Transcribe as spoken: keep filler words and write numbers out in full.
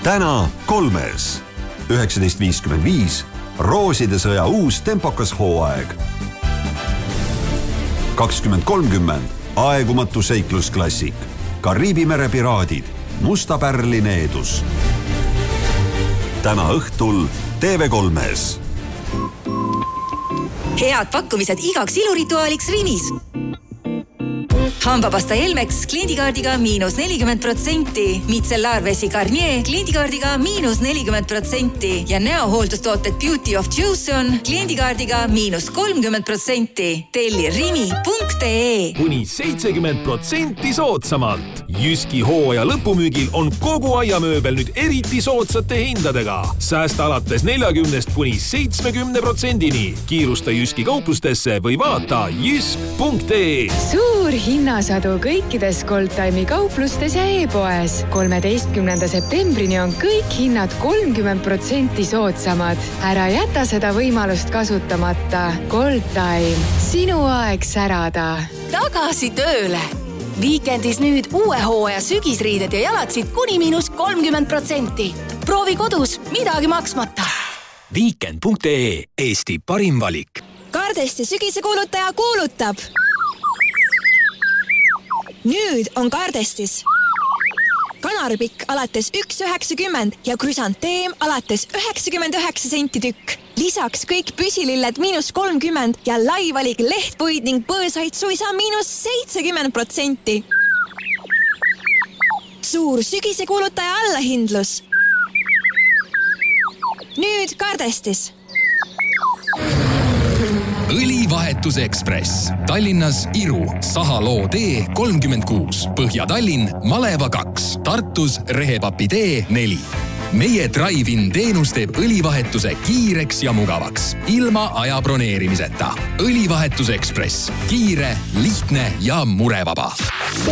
täna kolmes. üheksateist viiskümmend viis Rooside sõja uus tempokas hooaeg. kakskümmend kolmkümmend aegumatu seiklusklassik. Kariibi mere piraadid. Musta pärli needus. Täna õhtul T V kolmes. Head pakkumised igaks ilurituaaliks Rimis. Hambapasta Elmex kliendikaardiga miinus nelikümmend protsenti, mitsellaarvesi Garnier kliendikaardiga miinus nelikümmend protsenti ja näohooldustooted Beauty of Joseon kliendikaardiga miinus kolmkümmend protsenti. Telli rimi punkt ee. Kuni seitsekümmend protsenti soodsamalt. Jyski hooaja lõpumüügil on kogu aiamööbel nüüd eriti soodsate hindadega. Säästa alates neljakümnest kuni seitsmekümne protsendini. Kiirusta Jyski kauplustesse või vaata jysk punkt ee. Suur hinnasadu kõikides Goldtime'i kauplustes ja e-poes. kolmeteistkümnenda septembrini on kõik hinnad kolmkümmend protsenti soodsamad. Ära jäta seda võimalust kasutamata. Goldtime. Sinu aeg särada. Tagasi tööle. Viikendis nüüd uue hooaja sügisriided ja jalatsid kuni miinus kolmkümmend protsenti. Proovi kodus, midagi maksmata. Weekend punkt ee. Eesti parim valik. Kardesti sügise kuulutaja kuulutab. Nüüd on Kardestis kanaripikk alates üks üheksakümmend ja krüsanteem alates üheksakümmend üheksa senti tükk. Lisaks kõik püsililled miinus kolmkümmend ja laivalik lehtpuid ning põõsaid suisa miinus seitsekümmend protsenti. Suur sügise kuulutaja allahindlus. Nüüd Kardestis. Õlivahetuse Ekspress. Tallinnas Iru, Sahaloo tee kolmkümmend kuus. Põhja-Tallinn Maleva kaks. Tartus Rehepapi tee neli. Meie Drive-in teenus teeb õlivahetuse kiireks ja mugavaks. Ilma aja broneerimiseta. Õlivahetuse Ekspress. Kiire, lihtne ja murevaba.